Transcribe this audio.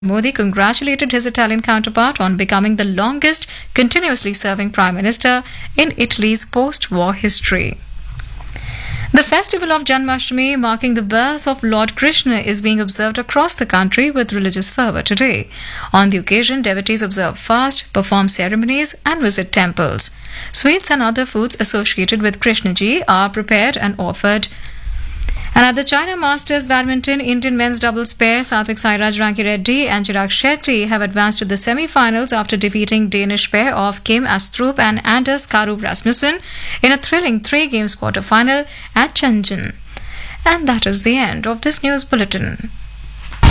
Modi congratulated his Italian counterpart on becoming the longest continuously serving Prime Minister in Italy's post-war history. The festival of Janmashtami, marking the birth of Lord Krishna, is being observed across the country with religious fervour today. On the occasion, devotees observe fast, perform ceremonies and visit temples. Sweets and other foods associated with Krishnaji are prepared and offered. And at the China Masters Badminton, Indian men's doubles pair Satvik Sairaj Ranki Reddy and Chirag Shetty have advanced to the semi-finals after defeating Danish pair of Kim Astrup and Anders Karup Rasmussen in a thrilling 3 games quarter-final at Shenzhen. And that is the end of this news bulletin.